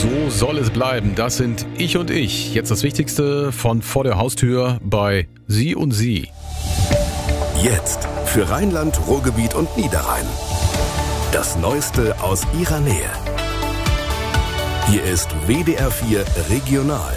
So soll es bleiben. Das sind Ich und Ich. Jetzt das Wichtigste von vor der Haustür bei Sie und Sie. Jetzt für Rheinland, Ruhrgebiet und Niederrhein. Das Neueste aus Ihrer Nähe. Hier ist WDR 4 Regional.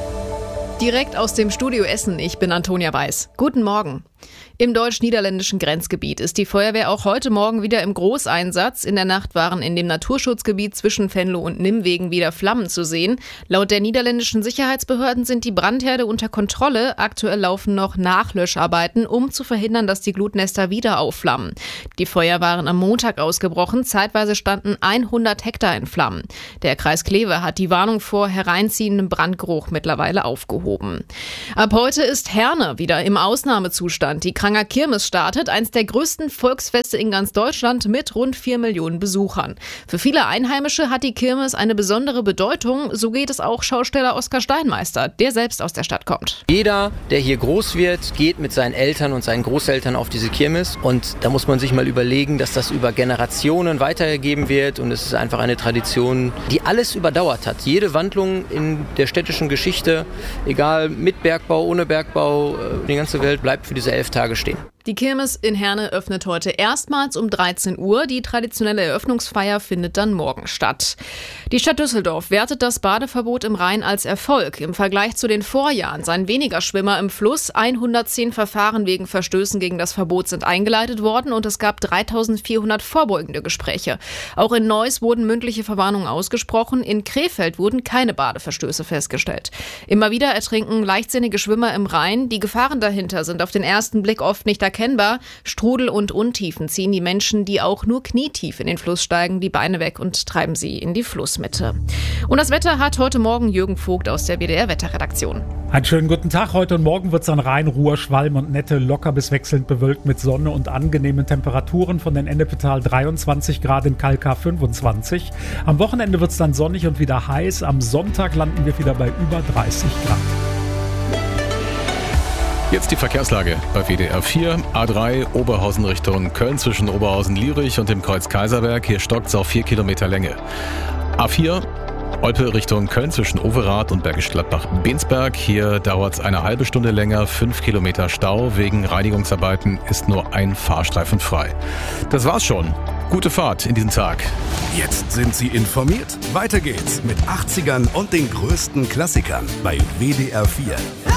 Direkt aus dem Studio Essen, ich bin Antonia Weiß. Guten Morgen. Im deutsch-niederländischen Grenzgebiet ist die Feuerwehr auch heute Morgen wieder im Großeinsatz. In der Nacht waren in dem Naturschutzgebiet zwischen Venlo und Nimwegen wieder Flammen zu sehen. Laut der niederländischen Sicherheitsbehörden sind die Brandherde unter Kontrolle. Aktuell laufen noch Nachlöscharbeiten, um zu verhindern, dass die Glutnester wieder aufflammen. Die Feuer waren am Montag ausgebrochen. Zeitweise standen 100 Hektar in Flammen. Der Kreis Kleve hat die Warnung vor hereinziehendem Brandgeruch mittlerweile aufgehoben. Ab heute ist Herne wieder im Ausnahmezustand. Die Kranger Kirmes startet, eins der größten Volksfeste in ganz Deutschland mit rund 4 Millionen Besuchern. Für viele Einheimische hat die Kirmes eine besondere Bedeutung. So geht es auch Schausteller Oskar Steinmeister, der selbst aus der Stadt kommt. Jeder, der hier groß wird, geht mit seinen Eltern und seinen Großeltern auf diese Kirmes. Und da muss man sich mal überlegen, dass das über Generationen weitergegeben wird. Und es ist einfach eine Tradition, die alles überdauert hat. Jede Wandlung in der städtischen Geschichte, egal mit Bergbau, ohne Bergbau, die ganze Welt bleibt für diese 11 Tage stehen. Die Kirmes in Herne öffnet heute erstmals um 13 Uhr. Die traditionelle Eröffnungsfeier findet dann morgen statt. Die Stadt Düsseldorf wertet das Badeverbot im Rhein als Erfolg. Im Vergleich zu den Vorjahren seien weniger Schwimmer im Fluss. 110 Verfahren wegen Verstößen gegen das Verbot sind eingeleitet worden und es gab 3400 vorbeugende Gespräche. Auch in Neuss wurden mündliche Verwarnungen ausgesprochen. In Krefeld wurden keine Badeverstöße festgestellt. Immer wieder ertrinken leichtsinnige Schwimmer im Rhein. Die Gefahren dahinter sind auf den ersten Blick oft nicht erkennbar. Strudel und Untiefen ziehen die Menschen, die auch nur knietief in den Fluss steigen, die Beine weg und treiben sie in die Flussmitte. Und das Wetter hat heute Morgen Jürgen Vogt aus der WDR-Wetterredaktion. Einen schönen guten Tag. Heute und morgen wird es an Rhein, Ruhr, Schwalm und Nette locker bis wechselnd bewölkt mit Sonne und angenehmen Temperaturen. Von den Ennepetal 23 Grad, in Kalkar 25. Am Wochenende wird es dann sonnig und wieder heiß. Am Sonntag landen wir wieder bei über 30 Grad. Jetzt die Verkehrslage bei WDR 4. A3 Oberhausen Richtung Köln zwischen Oberhausen-Lierich und dem Kreuz Kaiserberg. Hier stockt es auf 4 Kilometer Länge. A4 Olpe Richtung Köln zwischen Overath und Bergisch Gladbach-Bensberg. Hier dauert es eine halbe Stunde länger. 5 Kilometer Stau. Wegen Reinigungsarbeiten ist nur ein Fahrstreifen frei. Das war's schon. Gute Fahrt in diesen Tag. Jetzt sind Sie informiert. Weiter geht's mit 80ern und den größten Klassikern bei WDR 4.